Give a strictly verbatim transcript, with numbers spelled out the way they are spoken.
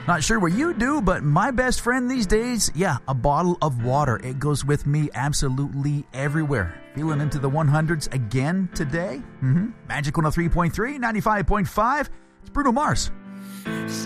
Not sure what you do, but my best friend these days, yeah, a bottle of water. It goes with me absolutely everywhere. Feeling into the one hundreds again today? Mm-hmm. Magic one oh three point three, ninety-five point five. It's Bruno Mars.